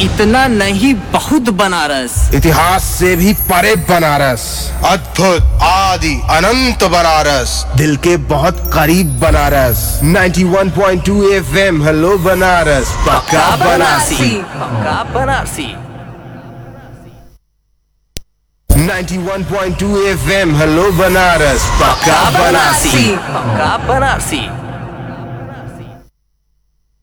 इतना नहीं बहुत बनारस, इतिहास से भी परे बनारस, अद्भुत आदि अनंत बनारस, दिल के बहुत करीब बनारस। 91.2 FM हेलो बनारस, पक्का बनारसी, पक्का बनारसी। 91.2 FM हेलो बनारस, पक्का बनारसी, पक्का बनारसी।